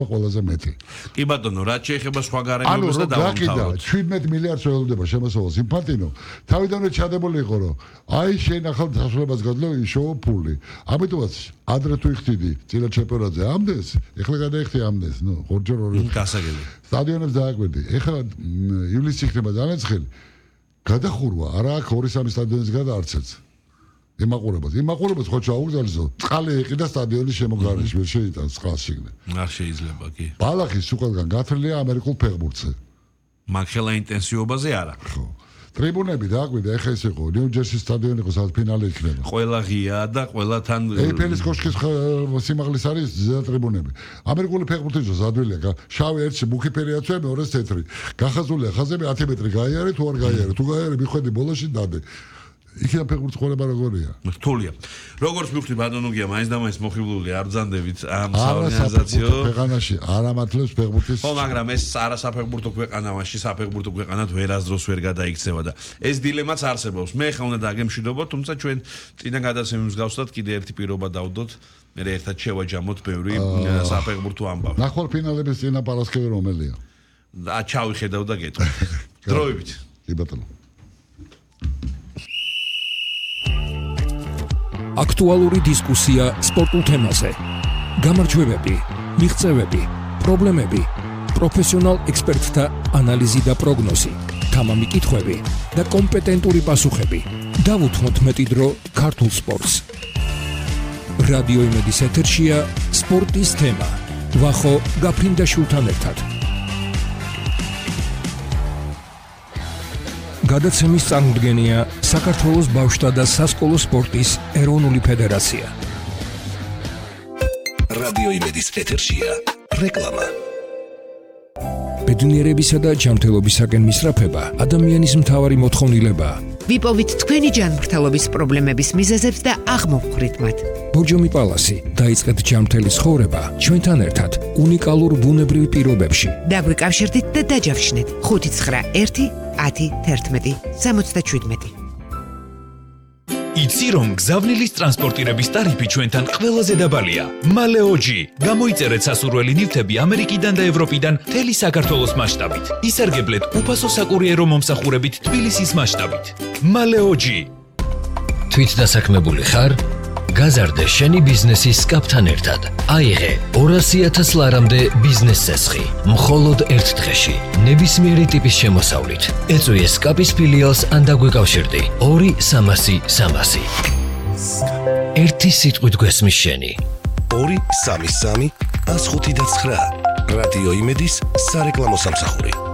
ყველაზე მეტი. კი ბატონო, რაც შეეხება სხვა გარემოებას და დავამთავროთ. 17 მილიარდს ველოდება შემოსავალს ინფანტინო. თავიდანვე ჩადებული იყო, რომ აი შენ ახალ დასრულებას გადლო იშოვო ფული. ამიტომაც ადრე თუ იხდიდი წინა ჩემპიონატზე ამდენს, ეხლა გადაიხდი ამდენს, ნუ ხორჯერ ორი. გასაგები. სტადიონებს დააკვირდი. ეხლა ივლისში ხდება ძალიან ცხელი. გადახურვა არა აქ 2-3 სტადიონის გარდა არც ერთ. იმაყურებთ ხო ჩაუგზავნისო წყალი ეყიდა სტადიონის შემოგარენში ვერ შეიტანს წყალს შიგნით არ შეიძლება კი ბალახის უკანგან გათვლილია ამერიკულ ფეხბურთზე მაგ ხელა ინტენსივობაზე არა ხო ტრიბუნები დააკვირდა ეხა ეს იყო ნიუ-ჯერსის სტადიონი იყო სადაც ფინალი იქნება ყველა ღია და ყველა თან ეიფელის კოშკის სიმაღლის არის ზედა ტრიბუნები ამერიკული ფეხბურთის ზადვილია შავი ერთში მუქი ფერი აცვია მეორეს თეთრი გახაზულია ხაზები 10 მეტრი გაიარე თუ არ გაიარე თუ გაიარე მიხვედი ბოლოში დადე იქიდან ფეხბურთის ყურება როგორია? რთულია. როგორც მივხვდი ბატონოგია, მაინც და მაინც მოხიბლული არ ბრძანდებით ამ ორგანიზაციო ქვეყანაში, არა მართლებს ფეხბურთის. ხო, მაგრამ ეს არასაფეხბურთო ქვეყანაში, საფეხბურთო ქვეყანად ვერასდროს ვერ გადაიქცევა და ეს დილემაც არსებობს. მე ხა უნდა დაგემშვიდობოთ, თუმცა ჩვენ წინა გადაცემის მსგავსად კიდე ერთი პირობა დავდოთ, მე ერთად შევაჯამოთ ბევრი საფეხბურთო ამბავი. ნახვალ ფინალების წინა პარასკევი რომელია? და ჩავიხედავ და გეტყვი. დროებით. კი ბატონო. აქტუალური დისკუსია სპორტულ თემაზე. გამარჯვებები, მიღწევები, პრობლემები, პროფესიონალ ექსპერტთა ანალიზი და პროგნოზი, თამამი კითხვები და კომპეტენტური პასუხები. დავუთმოთ მეტი დრო ქართულ სპორტს. რადიო იმედის ეთერშია სპორტის თემა. ვახო გაფრინდაშვილთან ერთად. გადაცემის წარმოდგენია საქართველოს ბავშვთა და სასკოლო სპორტის ეროვნული ფედერაცია. რადიო იმედის ეთერშია რეკლამა. ბედნიერებისა და ჯანმრთელობისაკენ მისწრაფება ადამიანის მთავარი მოთხოვნილებაა. ვიპოვით თქვენი ჯანმრთელობის პრობლემების მიზეზებს და აღმოვხვრით მათ. ბორჯომი პალასი დაიწყეთ ჯანმრთელი ცხოვრება ჩვენთან ერთად უნიკალურ ბუნებრივ პირობებში. დაგვიკავშირდით და დაჯავშნეთ 591 10 11 77. იცი რომ გზავნილის ტრანსპორტირების ტარიფი ჩვენთან ყველაზე დაბალია. მალეოჯი. გამოიწერეთ სასურველი ნივთები ამერიკიდან და ევროპიდან მთელი საქართველოს მასშტაბით. ისარგებლეთ უფასო საკურიერო მომსახურებით თბილისის მასშტაბით. მალეოჯი. თვით დასაქმებული ხარ? გაზარდე შენი ბიზნესის სკაპთან ერთად. აიღე 200,000 ლარამდე ბიზნეს ცესხი. მხოლოდ ერთ დღეში. ნებისმიერი ტიპის შემოსავლით. ეწვიე სკაპის ფილიალს ან დაგვიკავშირდი 2-300-300. ერთი სიტყვით გვესმის შენი. 2-3-3-105-9. რადიო იმედის სარეკლამო სამსახური.